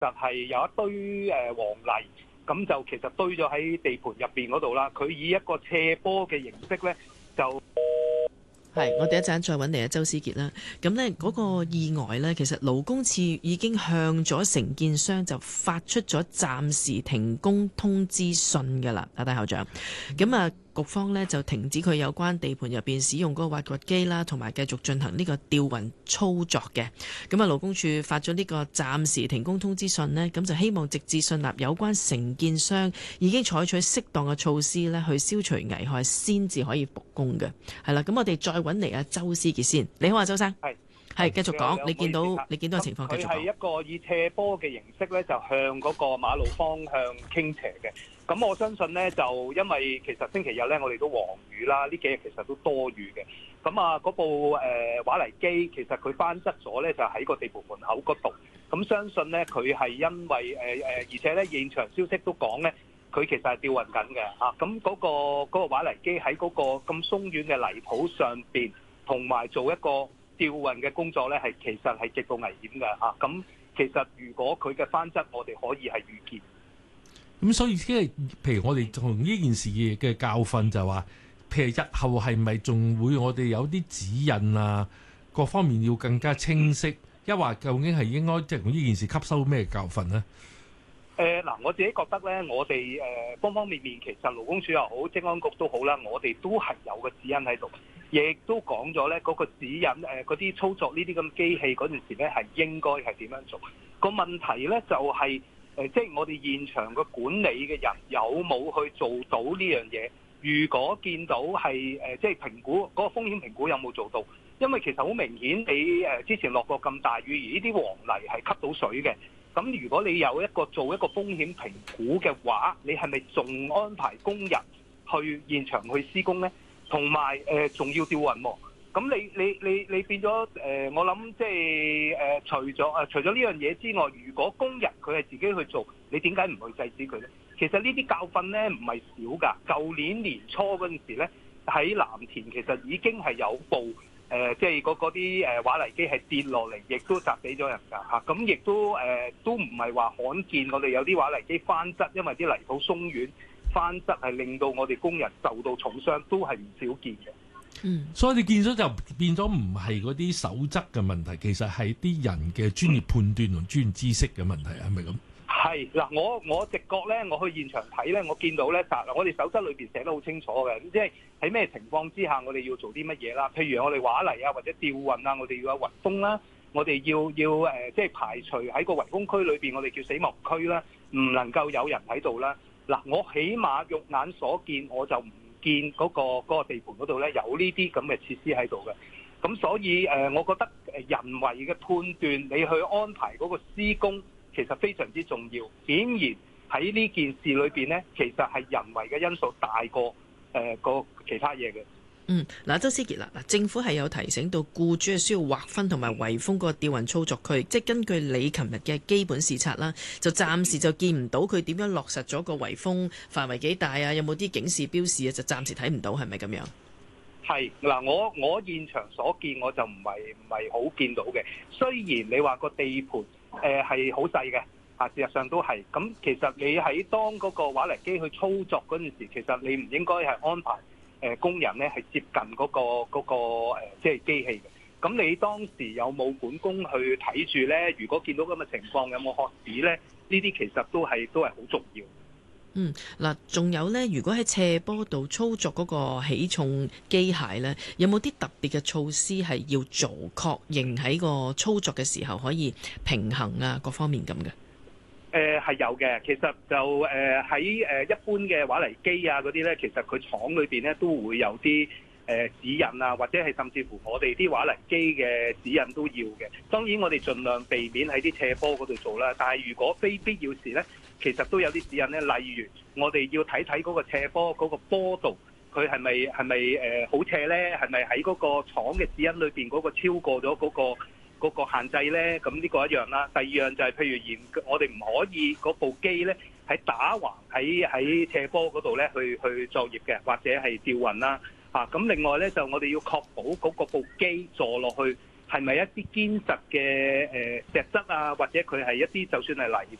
實係有一堆黃泥，咁就其實堆咗喺地盤入邊嗰度啦。佢以一個斜坡嘅形式咧，就係，我哋一陣再揾嚟周思傑啦。咁呢嗰個意外呢，其實勞工處已經向咗承建商就發出咗暫時停工通知信㗎啦，戴校長。咁啊，局方呢就停止佢有關地盤入邊使用嗰個挖掘機啦，同埋繼續進行呢個吊運操作嘅。咁啊，勞工處發咗呢個暫時停工通知信呢，咁就希望直至信納有關承建商已經採取適當嘅措施呢，去消除危害，先至可以復工嘅。係啦，咁我哋再揾嚟阿周思傑先。你好啊，周生。係繼續講，你見到嘅情況繼續講。 佢係一個以斜坡嘅形式咧，就向嗰個馬路方向傾斜嘅。咁我相信咧，就因為其實星期日咧，我哋都黃雨啦，呢幾日其實都多雨嘅。咁啊，嗰部挖泥機其實佢翻側咗咧，就喺個地盤門口嗰度。咁相信咧，佢係因為而且咧現場消息都講咧，佢其實係吊運緊嘅嚇。咁嗰個挖泥機喺嗰個咁鬆軟嘅泥土上邊，同埋做一個吊運嘅工作咧，其實係極度危險嘅嚇。咁其實如果佢嘅翻側，我哋可以係預見。 咁所以即係譬如我哋從呢件事嘅教訓就話，譬如日後係咪仲會我哋有啲指引啊，各方面要更加清晰，一話究竟係應該即係從呢件事吸收咩教訓呢？ 嗱，我自己覺得咧，我哋方方面面其實勞工處又好，職安局都好啦，我哋都係有個指引喺度，亦都講咗咧嗰個指引嗰啲操作呢啲咁機器嗰陣時咧係應該係點樣做。個問題咧就係即係我哋現場嘅管理嘅人有冇去做到呢樣嘢？如果見到係即係評估嗰個風險評估有冇做到？因為其實好明顯你之前落過咁大雨，而呢啲黃泥係吸到水嘅。咁如果你有做一個風險評估嘅話，你係咪仲安排工人去現場去施工呢？同埋仲要吊運喎？咁你變咗我諗即係除咗呢樣嘢之外，如果工人佢係自己去做，你點解唔去制止佢呢？其實呢啲教訓呢唔係少㗎。舊年年初嗰陣時呢，喺藍田其實已經係有部即係嗰啲挖泥機係跌落嚟，亦都砸死咗人㗎嚇。咁亦都唔係話罕見，我哋有啲挖泥機翻側，因為啲泥土鬆軟翻側係令到我哋工人受到重傷，都係唔少見嘅。 所以你見咗就變咗唔係嗰啲守則嘅問題，其實係啲人嘅專業判斷同專業知識嘅問題，係咪咁？ 係嗱，我直覺咧，我去現場睇咧，我見到咧，嗱，我哋守則裏邊寫得好清楚嘅，即係喺咩情況之下，我哋要做啲乜嘢啦？譬如我哋挖泥啊，或者吊運啊，我哋要有圍封啦，我哋要即係排除喺個圍封區裏邊，我哋叫死亡區啦，唔能夠有人喺度啦。嗱，我起碼肉眼所見，我就唔見嗰個地盤嗰度咧有呢啲咁嘅設施喺度嘅。咁所以我覺得人為嘅判斷，你去安排嗰個施工，其實非常之重要。顯然喺呢件事裏邊呢，其實係人為嘅因素大過個其他嘢嘅。 嗱，周思傑嗱，政府係有提醒到僱主係需要劃分同埋圍封個吊運操作區，即係根據你琴日嘅基本視察啦，就暫時就見唔到佢點樣落實咗個圍封範圍幾大啊？有冇啲警示標示啊？就暫時睇唔到，係咪咁樣？ 係嗱，我現場所見我就唔係好見到嘅。雖然你話個地盤係好細嘅，事實上都係。咁其實你喺當嗰個挖泥機去操作嗰陣時，其實你唔應該係安排工人咧係接近嗰個即係機器嘅。咁你當時有冇管工去睇住咧？如果見到咁嘅情況，有冇喝止咧？呢啲其實都係好重要。 嗱，仲有呢，如果喺斜坡度操作嗰個起重機械呢，有冇啲特別嘅措施係要做，確認喺個操作嘅時候可以平衡啊，各方面咁嘅？ 係有嘅，其實就喺一般嘅挖泥機啊嗰啲呢，其實佢廠裏邊呢都會有啲指引啊，或者係甚至乎我哋啲挖泥機嘅指引都要嘅。當然我哋盡量避免喺啲斜坡嗰度做啦，但係如果非必要時呢，其實都有啲指引咧。例如我哋要睇睇嗰個斜坡嗰個坡度，佢係咪好斜呢？係咪喺嗰個廠嘅指引裏邊嗰個超過咗嗰個限制呢？咁呢個一樣啦。第二樣就係譬如我哋唔可以嗰部機呢喺打橫喺斜坡嗰度呢去作業嘅，或者係吊運啦。咁另外呢，就我哋要確保嗰部機坐落去係咪一啲堅實嘅石質啊，或者佢係一啲就算係泥